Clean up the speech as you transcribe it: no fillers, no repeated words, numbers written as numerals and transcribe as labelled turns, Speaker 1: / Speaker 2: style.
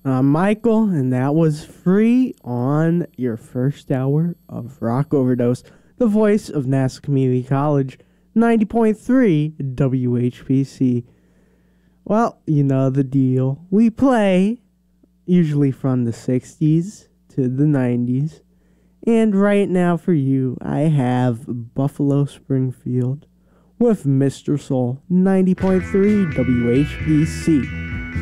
Speaker 1: I'm Michael, and that was Free on your first hour of Rock Overdose, the voice of Nassau Community College, 90.3 WHPC. Well, you know the deal. We play usually from the 60s to the 90s. And right now for you, I have Buffalo Springfield with Mr. Soul, 90.3 WHPC.